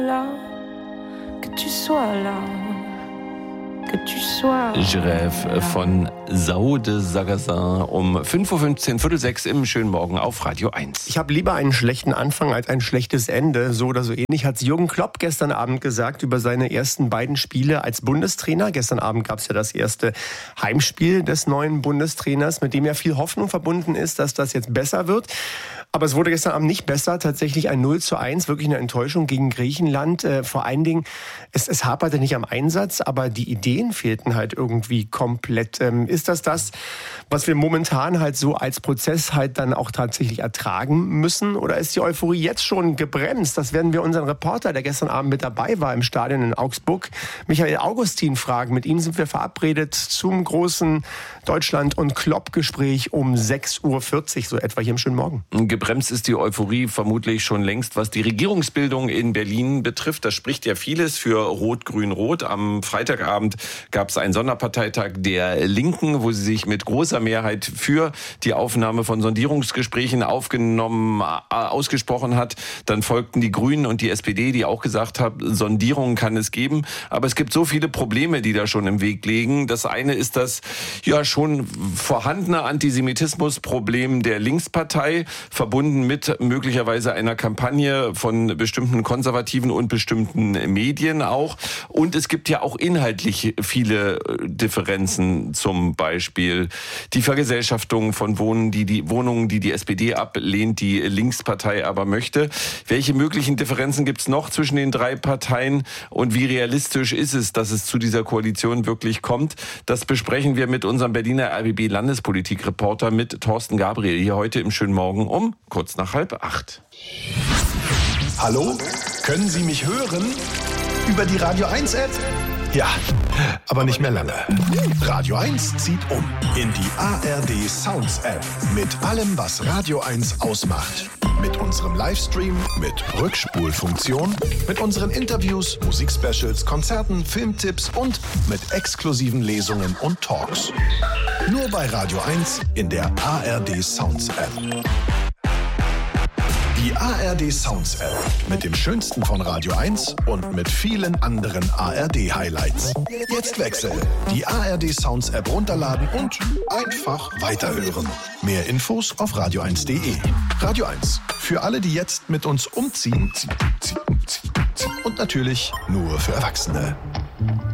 là, que tu sois là. Giraffe von Saude Sagazin um 5.15 Uhr, 5:45 im schönen Morgen auf Radio 1. Ich habe lieber einen schlechten Anfang als ein schlechtes Ende. So oder so ähnlich hat Jürgen Klopp gestern Abend gesagt über seine ersten beiden Spiele als Bundestrainer. Gestern Abend gab es ja das erste Heimspiel des neuen Bundestrainers, mit dem ja viel Hoffnung verbunden ist, dass das jetzt besser wird. Aber es wurde gestern Abend nicht besser. Tatsächlich ein 0:1, wirklich eine Enttäuschung gegen Griechenland. Vor allen Dingen, es haperte nicht am Einsatz, aber die Ideen fehlten halt irgendwie komplett. Ist das, was wir momentan halt so als Prozess halt dann auch tatsächlich ertragen müssen? Oder ist die Euphorie jetzt schon gebremst? Das werden wir unseren Reporter, der gestern Abend mit dabei war im Stadion in Augsburg, Michael Augustin, fragen. Mit ihm sind wir verabredet zum großen Deutschland- und Klopp-Gespräch um 6:40 Uhr, so etwa hier im schönen Morgen. Gebremst ist die Euphorie vermutlich schon längst, was die Regierungsbildung in Berlin betrifft. Das spricht ja vieles für Rot-Grün-Rot. Am Freitagabend gab es einen Sonderparteitag der Linken, wo sie sich mit großer Mehrheit für die Aufnahme von Sondierungsgesprächen ausgesprochen hat. Dann folgten die Grünen und die SPD, die auch gesagt haben, Sondierungen kann es geben. Aber es gibt so viele Probleme, die da schon im Weg liegen. Das eine ist das ja schon vorhandene Antisemitismusproblem der Linkspartei, verbunden mit möglicherweise einer Kampagne von bestimmten Konservativen und bestimmten Medien auch. Und es gibt ja auch inhaltlich viele Differenzen, zum Beispiel die Vergesellschaftung von Wohnungen, die SPD ablehnt, die Linkspartei aber möchte. Welche möglichen Differenzen gibt es noch zwischen den drei Parteien und wie realistisch ist es, dass es zu dieser Koalition wirklich kommt? Das besprechen wir mit unserem Berliner RBB-Landespolitik-Reporter mit Thorsten Gabriel hier heute im schönen Morgen um kurz nach 7:30. Hallo? Können Sie mich hören? Über die Radio 1 App? Ja, aber nicht mehr lange. Radio 1 zieht um in die ARD Sounds App mit allem, was Radio 1 ausmacht. Mit unserem Livestream, mit Rückspulfunktion, mit unseren Interviews, Musikspecials, Konzerten, Filmtipps und mit exklusiven Lesungen und Talks. Nur bei Radio 1 in der ARD Sounds App. Die ARD Sounds App mit dem Schönsten von Radio 1 und mit vielen anderen ARD-Highlights. Jetzt wechseln. Die ARD Sounds App runterladen und einfach weiterhören. Mehr Infos auf radio1.de. Radio 1. Für alle, die jetzt mit uns umziehen. Und natürlich nur für Erwachsene.